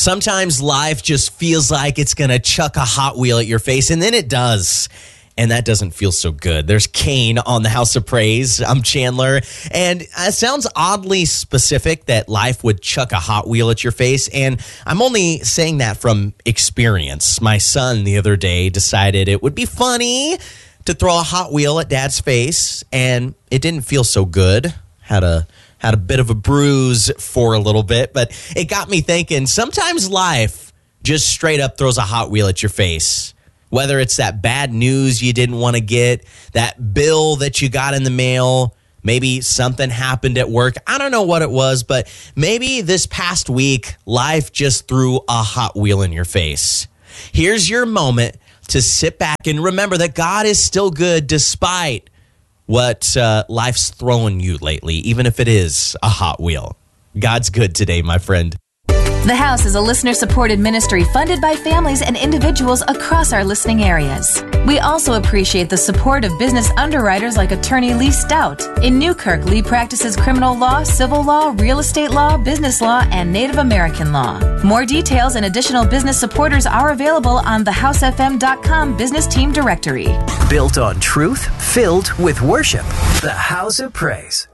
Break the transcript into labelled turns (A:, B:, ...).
A: Sometimes life just feels like it's going to chuck a Hot Wheel at your face, and then it does. And that doesn't feel so good. There's Kane on the House of Praise. I'm Chandler. And it sounds oddly specific that life would chuck a Hot Wheel at your face. And I'm only saying that from experience. My son the other day decided it would be funny to throw a Hot Wheel at Dad's face. And it didn't feel so good. Had a bit of a bruise for a little bit. But it got me thinking, sometimes life just straight up throws a Hot Wheel at your face. Whether it's that bad news you didn't want to get, that bill that you got in the mail, maybe something happened at work. I don't know what it was, but maybe this past week, life just threw a Hot Wheel in your face. Here's your moment to sit back and remember that God is still good despite what life's throwing you lately, even if it is a Hot Wheel. God's good today, my friend.
B: The House is a listener-supported ministry funded by families and individuals across our listening areas. We also appreciate the support of business underwriters like attorney Lee Stout. In Newkirk, Lee practices criminal law, civil law, real estate law, business law, and Native American law. More details and additional business supporters are available on thehousefm.com business team directory.
C: Built on truth, filled with worship. The House of Praise.